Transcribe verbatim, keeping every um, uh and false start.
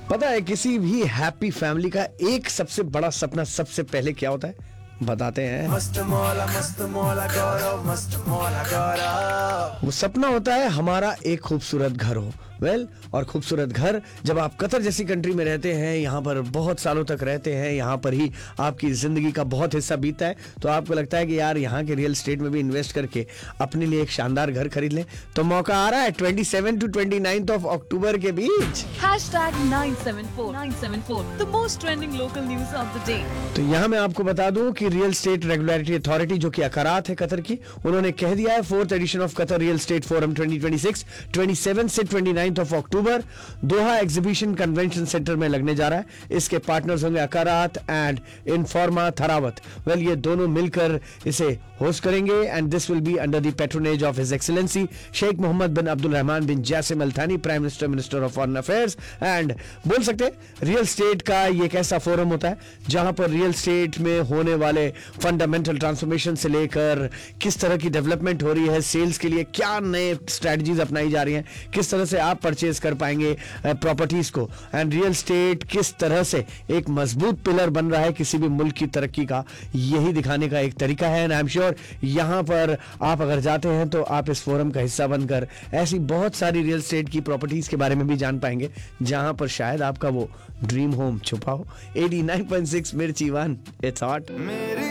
पता है किसी भी हैप्पी फैमिली का एक सबसे बड़ा सपना सबसे पहले क्या होता है, बताते हैं। मस्त मौला मस्त मौला गौरव मस्त मौला गौरव। वो सपना होता है हमारा एक खूबसूरत घर हो। वेल well, और खूबसूरत घर जब आप कतर जैसी कंट्री में रहते हैं, यहाँ पर बहुत सालों तक रहते हैं, यहाँ पर ही आपकी जिंदगी का बहुत हिस्सा बीतता है, तो आपको लगता है कि यार यहाँ के रियल एस्टेट में भी इन्वेस्ट करके अपने लिए एक शानदार घर खरीद लें। तो मौका आ रहा है सत्ताईस टू उनतीस ऑफ अक्टूबर के बीच। Hashtag nine seven four nine seven four, the most trending local news of the day. तो यहाँ मैं आपको बता दूं कि रियल एस्टेट रेगुलेटरी अथॉरिटी जो कि अकारात है कतर की, उन्होंने कह दिया है fourth edition of Qatar real estate forum twenty twenty six सत्ताईस से उनतीस of October Doha exhibition convention centre में लगने जा रहा है। इसके पार्टनर्स होंगे अकारात एंड इनफॉर्मा थरावत। वेल ये दोनों मिलकर इसे होस्ट करेंगे and this will be under the patronage of his excellency Sheikh Mohammad बिन अब्दुल रहमान बिन जासिम अल थानी, prime minister, minister of foreign affairs. And बोल सकते हैं रियल एस्टेट का ये एक ऐसा फोरम होता है जहां पर रियल एस्टेट में होने वाले फंडामेंटल ट्रांसफॉर्मेशन से लेकर किस तरह की डेवलपमेंट हो रही है, सेल्स के लिए क्या नए स्ट्रेटजीज अपनाई जा रही हैं, किस तरह से आप परचेज कर पाएंगे प्रॉपर्टीज को, एंड रियल एस्टेट किस तरह से एक मजबूत पिलर बन रहा है किसी भी मुल्क की तरक्की का, यही दिखाने का एक तरीका है। एंड आई एम श्योर यहां पर आप अगर जाते हैं तो आप इस फोरम का हिस्सा बनकर ऐसी बहुत सारी रियल एस्टेट की प्रॉपर्टीज के बारे में भी जान पाएंगे जहां पर शायद आपका वो ड्रीम होम छुपा हो। एटी नाइन पॉइंट सिक्स मिर्ची वन, इट्स हॉट।